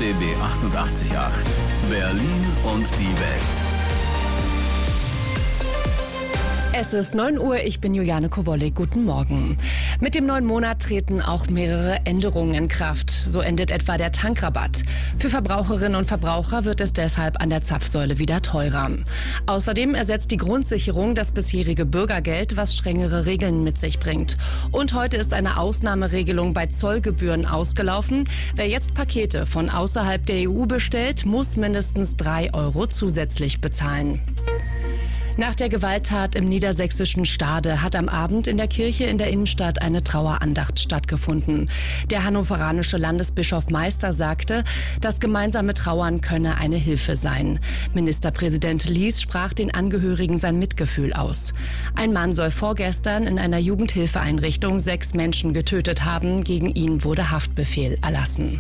RBB 888, Berlin und die Welt. Es ist 9 Uhr, ich bin Juliane Kowolek. Guten Morgen. Mit dem neuen Monat treten auch mehrere Änderungen in Kraft. So endet etwa der Tankrabatt. Für Verbraucherinnen und Verbraucher wird es deshalb an der Zapfsäule wieder teurer. Außerdem ersetzt die Grundsicherung das bisherige Bürgergeld, was strengere Regeln mit sich bringt. Und heute ist eine Ausnahmeregelung bei Zollgebühren ausgelaufen. Wer jetzt Pakete von außerhalb der EU bestellt, muss mindestens 3 Euro zusätzlich bezahlen. Nach der Gewalttat im niedersächsischen Stade hat am Abend in der Kirche in der Innenstadt eine Trauerandacht stattgefunden. Der hannoveranische Landesbischof Meister sagte, das gemeinsame Trauern könne eine Hilfe sein. Ministerpräsident Lies sprach den Angehörigen sein Mitgefühl aus. Ein Mann soll vorgestern in einer Jugendhilfeeinrichtung 6 Menschen getötet haben. Gegen ihn wurde Haftbefehl erlassen.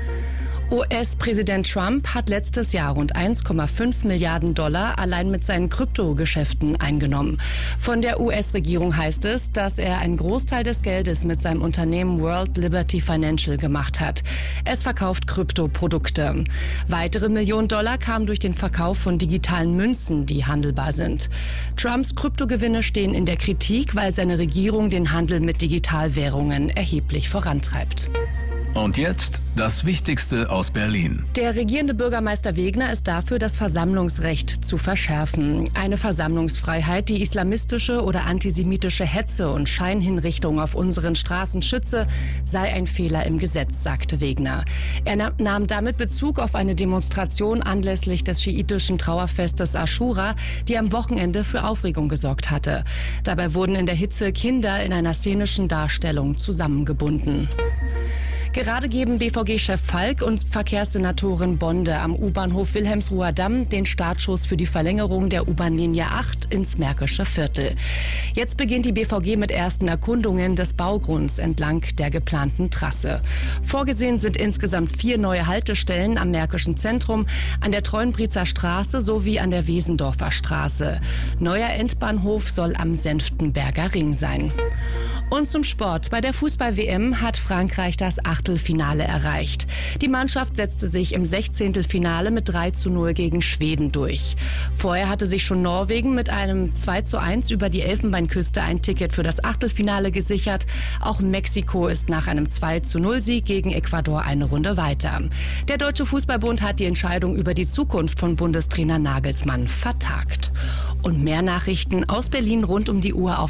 US-Präsident Trump hat letztes Jahr rund 1,5 Milliarden Dollar allein mit seinen Kryptogeschäften eingenommen. Von der US-Regierung heißt es, dass er einen Großteil des Geldes mit seinem Unternehmen World Liberty Financial gemacht hat. Es verkauft Kryptoprodukte. Weitere Millionen Dollar kamen durch den Verkauf von digitalen Münzen, die handelbar sind. Trumps Kryptogewinne stehen in der Kritik, weil seine Regierung den Handel mit Digitalwährungen erheblich vorantreibt. Und jetzt das Wichtigste aus Berlin. Der regierende Bürgermeister Wegner ist dafür, das Versammlungsrecht zu verschärfen. Eine Versammlungsfreiheit, die islamistische oder antisemitische Hetze und Scheinhinrichtung auf unseren Straßen schütze, sei ein Fehler im Gesetz, sagte Wegner. Er nahm damit Bezug auf eine Demonstration anlässlich des schiitischen Trauerfestes Aschura, die am Wochenende für Aufregung gesorgt hatte. Dabei wurden in der Hitze Kinder in einer szenischen Darstellung zusammengebunden. Gerade geben BVG-Chef Falk und Verkehrssenatorin Bonde am U-Bahnhof Wilhelmsruher Damm den Startschuss für die Verlängerung der U-Bahn-Linie 8 ins Märkische Viertel. Jetzt beginnt die BVG mit ersten Erkundungen des Baugrunds entlang der geplanten Trasse. Vorgesehen sind insgesamt 4 neue Haltestellen am Märkischen Zentrum, an der Treuenbriezer Straße sowie an der Wesendorfer Straße. Neuer Endbahnhof soll am Senftenberger Ring sein. Und zum Sport. Bei der Fußball-WM hat Frankreich das Achtelfinale erreicht. Die Mannschaft setzte sich im 16. Finale mit 3:0 gegen Schweden durch. Vorher hatte sich schon Norwegen mit einem 2:1 über die Elfenbeinküste ein Ticket für das Achtelfinale gesichert. Auch Mexiko ist nach einem 2:0-Sieg gegen Ecuador eine Runde weiter. Der Deutsche Fußballbund hat die Entscheidung über die Zukunft von Bundestrainer Nagelsmann vertagt. Und mehr Nachrichten aus Berlin rund um die Uhr auf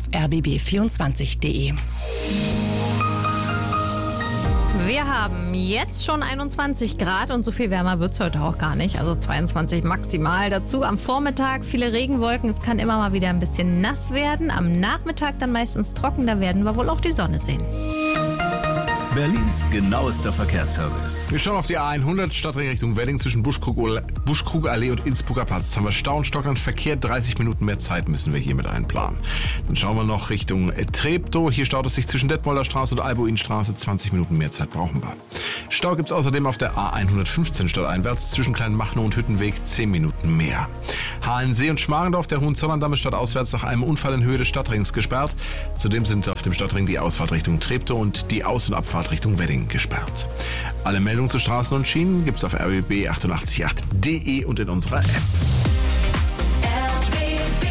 rbb24.de. Wir haben jetzt schon 21 Grad und so viel wärmer wird es heute auch gar nicht. Also 22 maximal. Dazu am Vormittag viele Regenwolken. Es kann immer mal wieder ein bisschen nass werden. Am Nachmittag dann meistens trocken. Da werden wir wohl auch die Sonne sehen. Berlins genauester Verkehrsservice. Wir schauen auf die A100 Stadtring Richtung Wedding zwischen Buschkrugallee und Innsbrucker Platz. Jetzt haben wir Stau und stockenden Verkehr. 30 Minuten mehr Zeit müssen wir hier mit einplanen. Dann schauen wir noch Richtung Treptow. Hier staut es sich zwischen Detmolder Straße und Albuinstraße. 20 Minuten mehr Zeit brauchen wir. Stau gibt es außerdem auf der A115 stadteinwärts zwischen Kleinmachnow und Hüttenweg. 10 Minuten mehr. Halensee und Schmargendorf, der Hohenzollern-Damm ist stadtauswärts nach einem Unfall in Höhe des Stadtrings gesperrt. Zudem sind auf dem Stadtring die Ausfahrt Richtung Treptow und die Aus- und Abfahrt Richtung Wedding gesperrt. Alle Meldungen zu Straßen und Schienen gibt's auf rbb888.de und in unserer App. RBB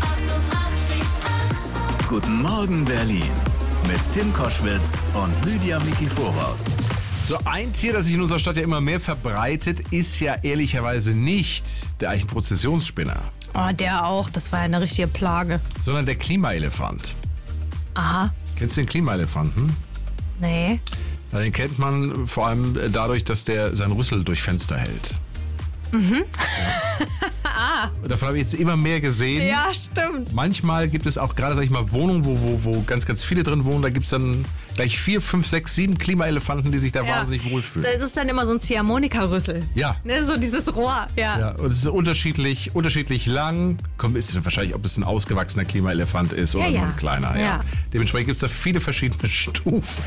888. Guten Morgen Berlin mit Tim Koschwitz und Lydia Mikiforov. So ein Tier, das sich in unserer Stadt ja immer mehr verbreitet, ist ja ehrlicherweise nicht der Eichenprozessionsspinner. Oh, der auch. Das war ja eine richtige Plage. Sondern der Klimaelefant. Aha. Kennst du den Klimaelefanten? Nee. Ja, den kennt man vor allem dadurch, dass der seinen Rüssel durch Fenster hält. Mhm. Ja. Davon habe ich jetzt immer mehr gesehen. Ja, stimmt. Manchmal gibt es auch gerade, sag ich mal, Wohnungen, wo ganz, ganz viele drin wohnen. Da gibt es dann gleich 4, 5, 6, 7 Klimaelefanten, die sich da wahnsinnig wohlfühlen. Das ist dann immer so ein Ziehharmonika-Rüssel. Ja. Ne, so dieses Rohr. Ja. Und es ist unterschiedlich lang. Ist wahrscheinlich, ob es ein ausgewachsener Klimaelefant ist oder nur ein kleiner. Ja. Dementsprechend gibt es da viele verschiedene Stufen.